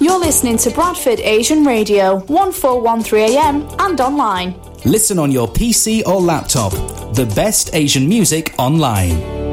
You're listening to Bradford Asian Radio, 1413am and online. Listen on your PC or laptop. The best Asian music online.